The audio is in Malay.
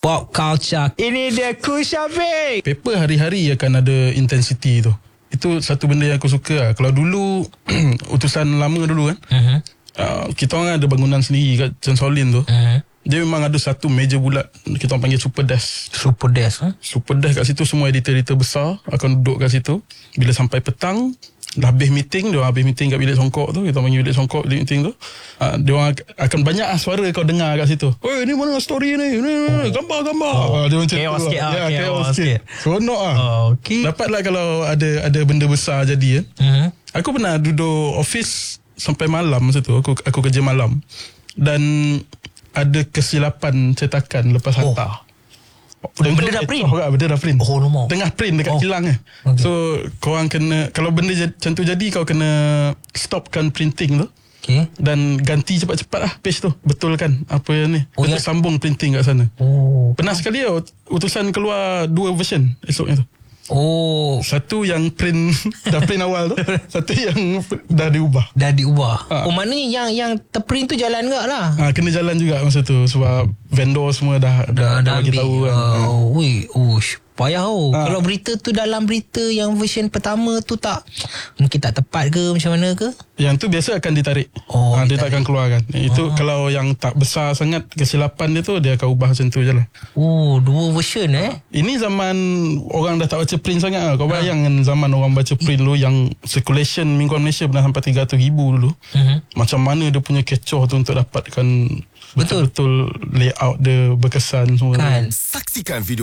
Pop culture. Ini dia Kushabik. Paper hari-hari akan ada intensity tu. Itu satu benda yang aku suka lah. Kalau dulu utusan lama dulu kan, kita orang ada bangunan sendiri kat Chan Solin tu. Dia memang ada satu meja bulat, kita orang panggil super desk. Super desk. Super desk kat situ, semua editor-editor besar akan duduk kat situ. Bila sampai petang, dah habis meeting, dia orang habis meeting kat bilik songkok tu, kita panggil bilik songkok, bilik meeting tu. Dia orang akan banyak suara kau dengar kat situ. Oi, ni mana story ni? Ni gambar-gambar. Dia macam chaos tu. Sikit, Ya, chaos sikit. Seronok ah. Okay. Dapatlah kalau ada benda besar jadi kan. Aku pernah duduk office sampai malam masa tu. Aku kerja malam. Dan ada kesilapan cetakan lepas hantar. Benda dah print? Benda dah print. Oh, lama. Tengah print dekat kilang Okay. So korang kena, kalau benda macam tu jadi, kau kena stopkan printing tu. Okay. Dan ganti cepat-cepat lah page tu. Betulkan apa yang ni. Betul sambung printing kat sana. Pernah sekali utusan keluar 2 version esoknya tu. Satu yang print dah print awal tu, satu yang dah diubah. Maknanya yang terprint tu jalan enggak lah. Kena jalan juga masa tu sebab vendor semua dah bagi tahu kan. Payah Kalau berita tu dalam berita yang version pertama tu mungkin tak tepat ke macam mana ke? Yang tu biasa akan ditarik. Dia tak akan keluarkan. Itu kalau yang tak besar sangat kesilapan dia tu, dia akan ubah macam tu je lah. 2 version Ini zaman orang dah tak baca print sangat lah. Kau bayangkan zaman orang baca print dulu, yang circulation mingguan Malaysia pernah sampai 300,000 dulu. Macam mana dia punya kecoh tu untuk dapatkan betul-betul layout dia berkesan semua. Kan. Saksikan video